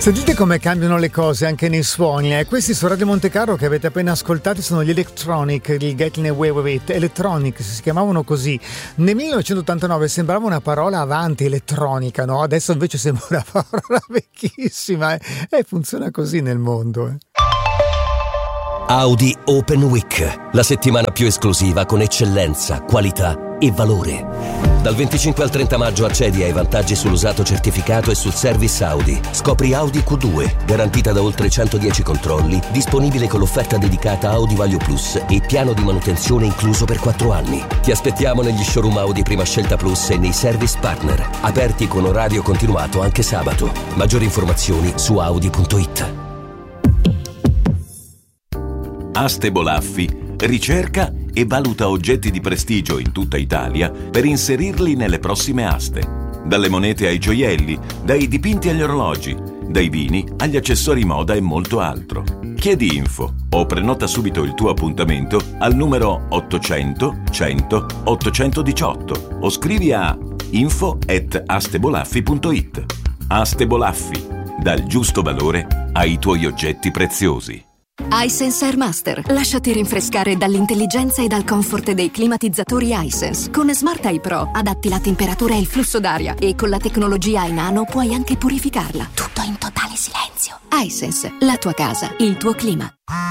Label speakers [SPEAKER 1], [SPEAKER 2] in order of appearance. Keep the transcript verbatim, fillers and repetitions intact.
[SPEAKER 1] Sentite come cambiano le cose anche nei suoni. Eh? Questi su Radio Montecarlo che avete appena ascoltato sono gli Electronic, il Getting Away With It. Electronic si chiamavano così. Nel millenovecentottantanove sembrava una parola avanti, elettronica, no? Adesso invece sembra una parola vecchissima. E eh? eh, funziona così nel mondo. Eh?
[SPEAKER 2] Audi Open Week, la settimana più esclusiva con eccellenza, qualità e valore. Dal venticinque al trenta maggio accedi ai vantaggi sull'usato certificato e sul service Audi. Scopri Audi Q due, garantita da oltre centodieci controlli, disponibile con l'offerta dedicata Audi Value Plus e piano di manutenzione incluso per quattro anni. Ti aspettiamo negli showroom Audi Prima Scelta Plus e nei service partner, aperti con orario continuato anche sabato. Maggiori informazioni su audi punto it.
[SPEAKER 3] Aste Bolaffi ricerca e valuta oggetti di prestigio in tutta Italia per inserirli nelle prossime aste. Dalle monete ai gioielli, dai dipinti agli orologi, dai vini agli accessori moda e molto altro. Chiedi info o prenota subito il tuo appuntamento al numero ottocento cento ottocentodiciotto o scrivi a info at astebolaffi punto it. Aste Bolaffi, dal giusto valore ai tuoi oggetti preziosi.
[SPEAKER 4] iSense Air Master. Lasciati rinfrescare dall'intelligenza e dal comfort dei climatizzatori iSense. Con Smart Eye Pro adatti la temperatura e il flusso d'aria e con la tecnologia iNano puoi anche purificarla. Tutto in totale silenzio. iSense, la tua casa, il tuo clima.